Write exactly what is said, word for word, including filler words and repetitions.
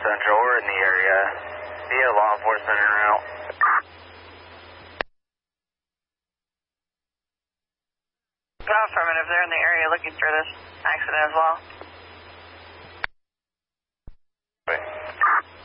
Central. We're in the area. Do you have law enforcement en route? Go affirmative. They're in the area looking for this accident as well.